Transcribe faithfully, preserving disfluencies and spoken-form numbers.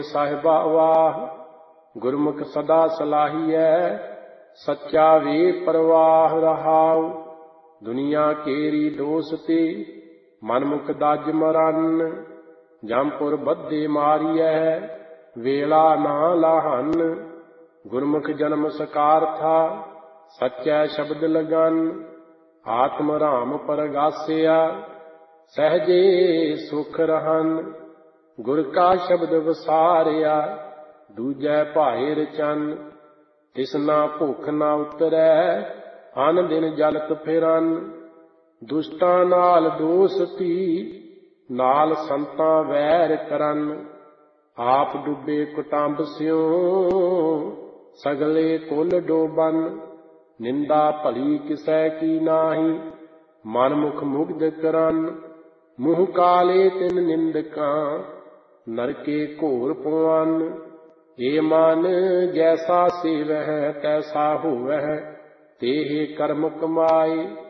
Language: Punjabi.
ਸਾਹਿਬਾ ਵਾਹ, ਗੁਰਮੁਖ ਸਦਾ ਸਲਾਹੀਐ, ਸੱਚਾ ਵੇ ਪਰਵਾਹ ਰਹਾਉ। ਦੁਨੀਆ ਕੇਰੀ ਦੋਸਤੀ, ਮਨਮੁਖ ਦਜ ਮਰਨ, ਜੰਪੁਰ ਬੱਧੇ ਮਾਰੀਐ, ਵੇਲਾ ਨਾ ਲਾਹਨ। ਗੁਰਮੁਖ ਜਨਮ ਸਕਾਰਥਾ, ਸੱਚੈ ਸ਼ਬਦ ਲਗਨ, ਆਤਮ ਰਾਮ ਪਰਗਾਸਿਆ, ਸਹਿਜੇ ਸੁਖ ਰਹਨ। ਗੁਰ ਕਾ ਸ਼ਬਦ ਵਸਾਰਿਆ, ਦੂਜੈ ਭਾਏ ਰਚਨ, ਤਿਸਨਾ ਭੁੱਖ ਨਾ ਉਤਰੈ, ਅਨ ਦਿਨ ਜਲਤ ਫਿਰਨ। ਦੁਸ਼ਟਾਂ ਨਾਲ ਦੋਸਤੀ, ਨਾਲ ਸੰਤਾਂ ਵੈਰ ਕਰਨ, ਆਪ ਡੁੱਬੇ ਕੁਟੰਬ ਸਿਉ, ਸਗਲੇ ਕੁਲ ਡੋਬਨ। ਨਿੰਦਾ ਭਲੀ ਕਿਸੈ ਕੀ ਨਾਹੀ, ਮਨ ਮੁਖ ਮੁਗਧ ਕਰਨ। ਮੂੰਹ ਕਾਲੇ ਤਿਨ ਨਿੰਦਕਾਂ, ਨਰਕੇ ਘੋਰ ਪਵਨ। ਏ ਮਨ ਜੈਸਾ ਸੇਵਹਿ, ਤੈਸਾ ਹੋਵਹਿ, ਤੇਹ ਕਰਮ ਕਮਾਏ।